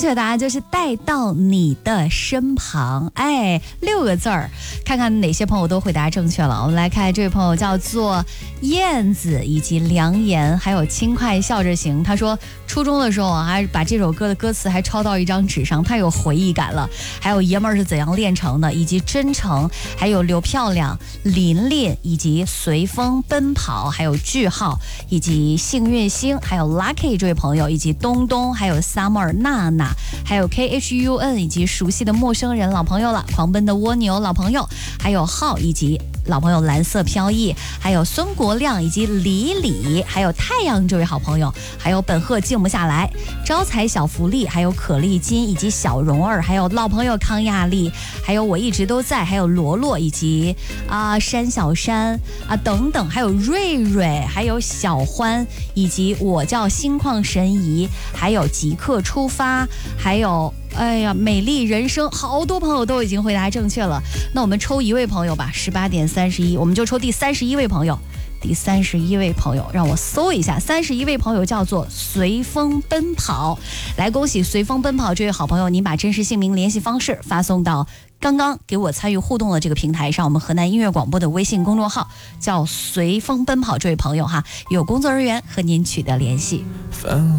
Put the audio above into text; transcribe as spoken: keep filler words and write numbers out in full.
确答案就是带到你的身旁。哎，六个字儿，看看哪些朋友都回答正确了。我们来看这位朋友叫做燕子以及良言，还有轻快笑着行。他说初中的时候啊，还把这首歌的歌词还抄到一张纸上，太有回忆感了。还有爷们儿是怎样炼成的，以及真诚，还有刘漂亮、琳琳，以及随风奔跑，还有句号，以及幸运星，还有 Lucky 这位朋友，以及东东，还有 Summer 娜娜，还有 K H U N， 以及熟悉的陌生人老朋友了，狂奔的蜗牛老朋友，还有浩以及老朋友蓝色飘逸，还有孙国亮以及李李，还有太阳这位好朋友，还有本鹤静不下来，招财小福利，还有可丽金以及小蓉儿，还有老朋友康亚丽，还有我一直都在，还有罗罗以及啊山小山啊等等，还有瑞瑞，还有小欢，以及我叫心旷神怡，还有即刻出发，还有哎呀，美丽人生，好多朋友都已经回答正确了。那我们抽一位朋友吧，十八点三十一，我们就抽第三十一位朋友。第三十一位朋友，让我搜一下，三十一位朋友叫做随风奔跑。来，恭喜随风奔跑这位好朋友，您把真实姓名、联系方式发送到刚刚给我参与互动的这个平台上，我们河南音乐广播的微信公众号叫随风奔跑这位朋友哈，有工作人员和您取得联系。